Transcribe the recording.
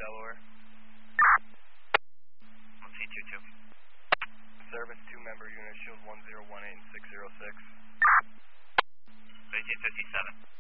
Delaware. 1C22. Service 2-member unit, shield 1018 and 606. 1357.